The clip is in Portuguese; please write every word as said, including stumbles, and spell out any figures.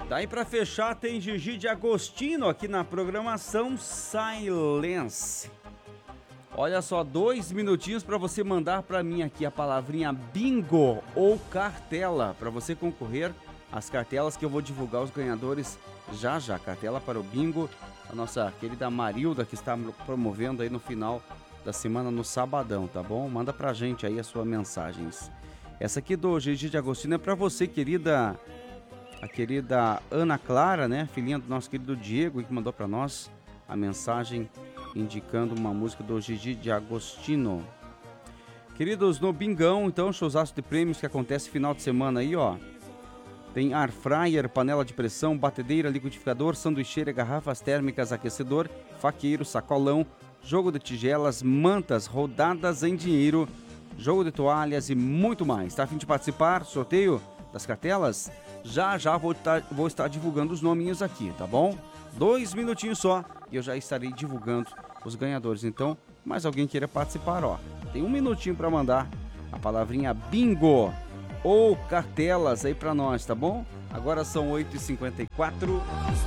Daí pra fechar tem Gigi de Agostino aqui na programação Silence. Olha só, dois minutinhos para você mandar para mim aqui a palavrinha bingo ou cartela para você concorrer às cartelas que eu vou divulgar os ganhadores já já. Cartela para o bingo, a nossa querida Marilda que está promovendo aí no final da semana no sabadão, tá bom? Manda pra gente aí as suas mensagens. Essa aqui do Gigi de Agostino é para você, querida, a querida Ana Clara, né? Filhinha do nosso querido Diego, que mandou para nós a mensagem indicando uma música do Gigi de Agostino. Queridos, no Bingão, então, showzaço de prêmios que acontece final de semana aí, ó. Tem air fryer, panela de pressão, batedeira, liquidificador, sanduicheira, garrafas térmicas, aquecedor, faqueiro, sacolão, jogo de tigelas, mantas, rodadas em dinheiro, jogo de toalhas e muito mais. Tá a fim de participar? Sorteio das cartelas? Já já vou, tá, vou estar divulgando os nominhos aqui, tá bom? Dois minutinhos só e eu já estarei divulgando os ganhadores. Então, mais alguém queira participar, ó, tem um minutinho para mandar a palavrinha bingo ou cartelas aí para nós, tá bom? Agora são oito e cinquenta e quatro.